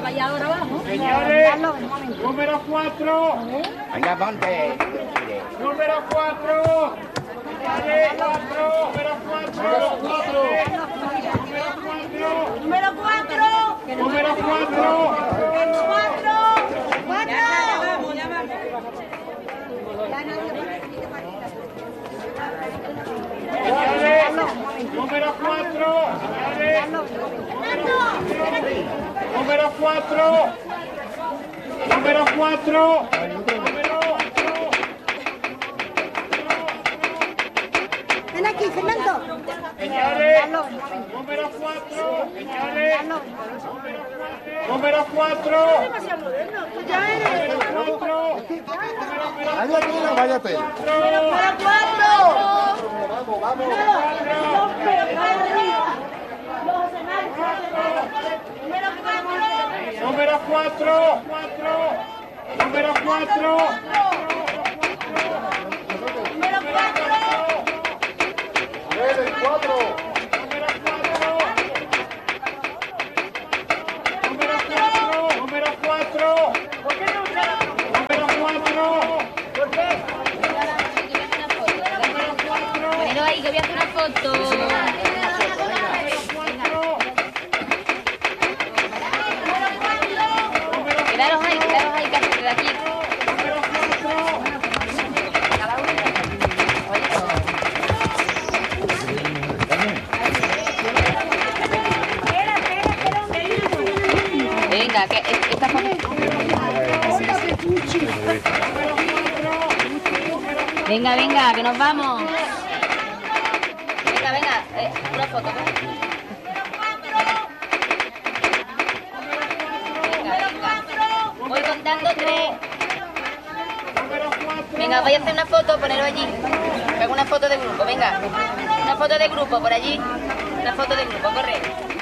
vaya ahora abajo. Señores, número 4. Venga, ponte. Número 4. Señores, 4. Número 4. Número 4. Número 4. Señores, número 4. Señores, número 4. Número 4. Ven aquí, Fernando. Señores, número 4. Señores, número 4. Váyate, váyate. Número 4. Vamos, vamos. Número 4. Número 4. El 4. Número 4. Pero ahí que voy a hacer una foto. Quedaros ahí, que hacer de aquí. Venga, que esta foto. Venga, venga, que nos vamos. Venga, una foto. Voy contando 3. Venga, voy a hacer una foto, ponerlo allí. Hago una foto de grupo, venga. Una foto de grupo por allí. Una foto de grupo, corre.